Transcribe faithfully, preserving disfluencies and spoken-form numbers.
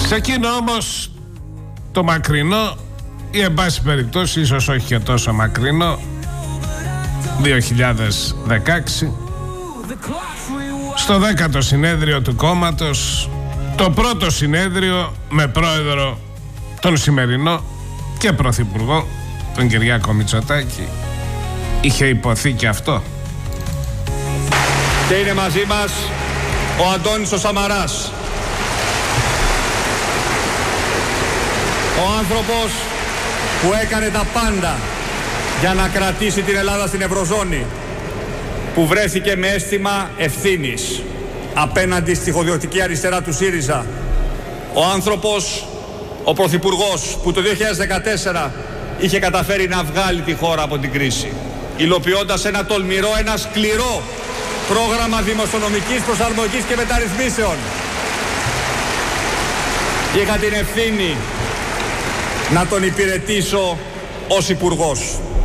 Σε εκείνο όμως το μακρινό, ή εν πάση περιπτώσει ίσως όχι και τόσο μακρινό, δύο χιλιάδες δεκαέξι, στο δέκατο συνέδριο του κόμματος, το πρώτο συνέδριο με πρόεδρο τον σημερινό και πρωθυπουργό, τον Κυριάκο Μητσοτάκη, είχε υποθεί και αυτό. Και είναι μαζί μας ο Αντώνης ο Σαμαράς, ο άνθρωπος που έκανε τα πάντα για να κρατήσει την Ελλάδα στην Ευρωζώνη, που βρέθηκε με αίσθημα ευθύνης απέναντι στη χωδιωτική αριστερά του ΣΥΡΙΖΑ, ο άνθρωπος, ο πρωθυπουργός που το δύο χιλιάδες δεκατέσσερα είχε καταφέρει να βγάλει τη χώρα από την κρίση, υλοποιώντας ένα τολμηρό, ένα σκληρό πρόγραμμα δημοσιονομικής προσαρμογής και μεταρρυθμίσεων. Είχα την ευθύνη να τον υπηρετήσω ως υπουργός.